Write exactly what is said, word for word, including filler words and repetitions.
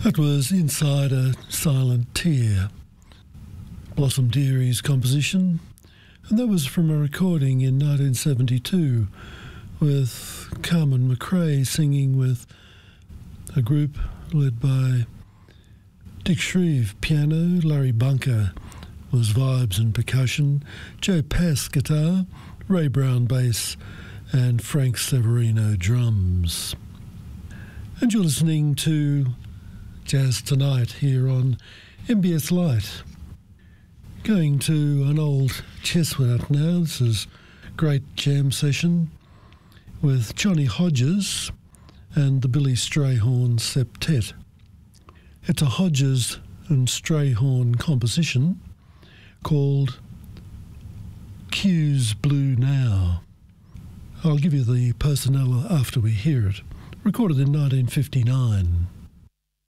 That was Inside a Silent Tear, Blossom Deary's composition, and that was from a recording in nineteen seventy-two with Carmen McRae singing with a group led by Dick Shreve piano, Larry Bunker was vibes and percussion, Joe Pass guitar, Ray Brown bass, and Frank Severino drums. And you're listening to Jazz Tonight here on M B S Light. Going to an old chestnut now. This is a great jam session with Johnny Hodges and the Billy Strayhorn Septet. It's a Hodges and Strayhorn composition called Q's Blue Now. I'll give you the personnel after we hear it. Recorded in nineteen fifty-nine.